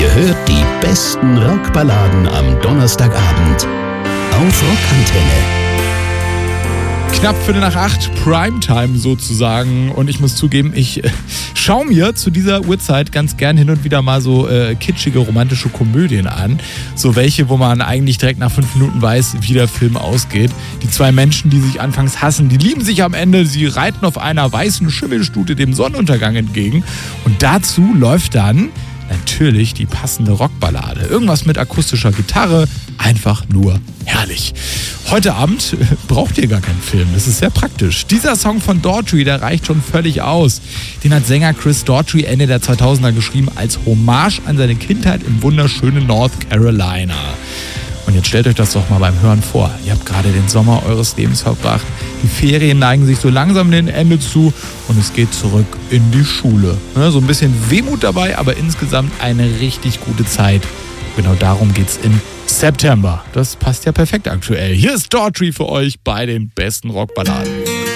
Ihr hört die besten Rockballaden am Donnerstagabend auf Rockantenne. Knapp 7:45, Primetime sozusagen. Und ich muss zugeben, ich schaue mir zu dieser Uhrzeit ganz gern hin und wieder mal so kitschige romantische Komödien an. So welche, wo man eigentlich direkt nach 5 Minuten weiß, wie der Film ausgeht. Die zwei Menschen, die sich anfangs hassen, die lieben sich am Ende. Sie reiten auf einer weißen Schimmelstute dem Sonnenuntergang entgegen. Und dazu läuft dann natürlich die passende Rockballade. Irgendwas mit akustischer Gitarre. Einfach nur herrlich. Heute Abend braucht ihr gar keinen Film. Das ist sehr praktisch. Dieser Song von Daughtry, der reicht schon völlig aus. Den hat Sänger Chris Daughtry Ende der 2000er geschrieben als Hommage an seine Kindheit im wunderschönen North Carolina. Und jetzt stellt euch das doch mal beim Hören vor. Ihr habt gerade den Sommer eures Lebens verbracht. Die Ferien neigen sich so langsam dem Ende zu und es geht zurück in die Schule. So ein bisschen Wehmut dabei, aber insgesamt eine richtig gute Zeit. Genau darum geht's in September. Das passt ja perfekt aktuell. Hier ist Daughtry für euch bei den besten Rockballaden.